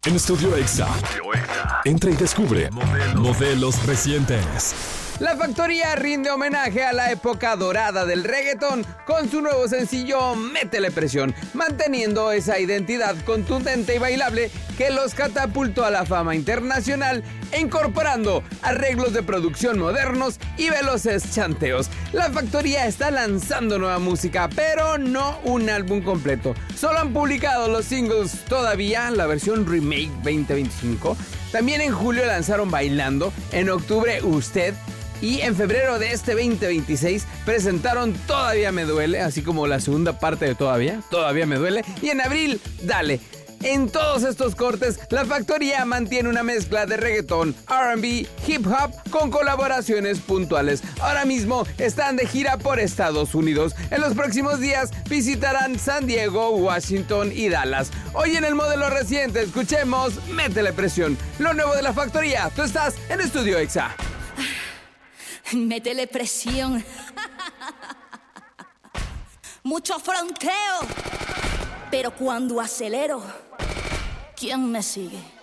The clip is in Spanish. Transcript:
En Estudio Exa. Entra y descubre modelos recientes. La Factoría rinde homenaje a la época dorada del reggaetón con su nuevo sencillo Métele Presión, manteniendo esa identidad contundente y bailable que los catapultó a la fama internacional e incorporando arreglos de producción modernos y veloces chanteos. La Factoría está lanzando nueva música, pero no un álbum completo. Solo han publicado los singles todavía, la versión Remake 2025. También en julio lanzaron Bailando, en octubre Usted, y en febrero de este 2026 presentaron Todavía Me Duele, así como la segunda parte de Todavía Me Duele, y en abril Dale. En todos estos cortes, La Factoría mantiene una mezcla de reggaetón, R&B, hip hop con colaboraciones puntuales. Ahora mismo están de gira por Estados Unidos. En los próximos días visitarán San Diego, Washington y Dallas. Hoy en el modelo reciente escuchemos Métele Presión, lo nuevo de La Factoría. Tú estás en Estudio Exa. Métele presión. Mucho fronteo. Pero cuando acelero, ¿quién me sigue?